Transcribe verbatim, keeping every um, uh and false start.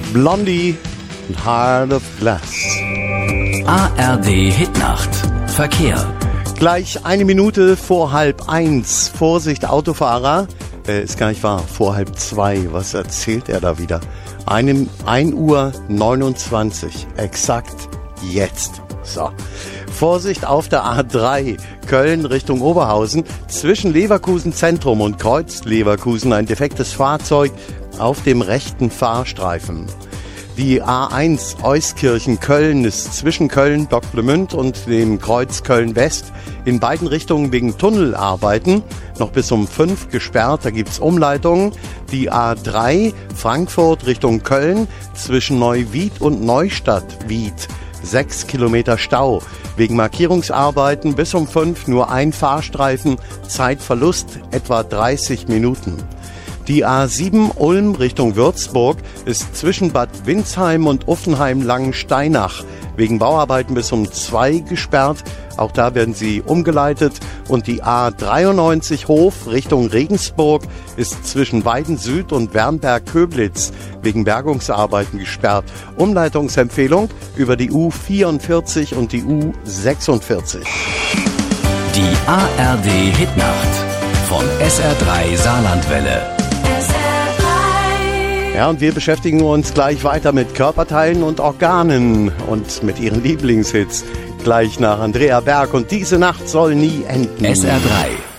Blondie und Heart of Glass. A R D Hitnacht. Verkehr. Gleich eine Minute vor halb eins. Vorsicht, Autofahrer. Äh, ist gar nicht wahr. Vor halb zwei. Was erzählt er da wieder? Einem ein Uhr neunundzwanzig. Exakt jetzt. So. Vorsicht auf der A drei. Köln Richtung Oberhausen. Zwischen Leverkusen Zentrum und Kreuz Leverkusen ein defektes Fahrzeug auf dem rechten Fahrstreifen. Die A eins Euskirchen Köln ist zwischen Köln Docklemünd und dem Kreuz Köln West in beiden Richtungen wegen Tunnelarbeiten noch bis um fünf gesperrt. Da gibt's Umleitungen. Die A drei Frankfurt Richtung Köln zwischen Neuwied und Neustadt-Wied. Sechs Kilometer Stau. Wegen Markierungsarbeiten bis um fünf nur ein Fahrstreifen. Zeitverlust etwa dreißig Minuten. Die A sieben Ulm Richtung Würzburg ist zwischen Bad Windsheim und Uffenheim-Langensteinach wegen Bauarbeiten bis um zwei gesperrt. Auch da werden sie umgeleitet. Und die A dreiundneunzig Hof Richtung Regensburg ist zwischen Weiden Süd und Wernberg-Köblitz wegen Bergungsarbeiten gesperrt. Umleitungsempfehlung über die U vierundvierzig und die U sechsundvierzig. Die A R D Hitnacht von S R drei Saarlandwelle. Ja, und wir beschäftigen uns gleich weiter mit Körperteilen und Organen und mit ihren Lieblingshits. Gleich nach Andrea Berg und Diese Nacht soll nie enden. S R drei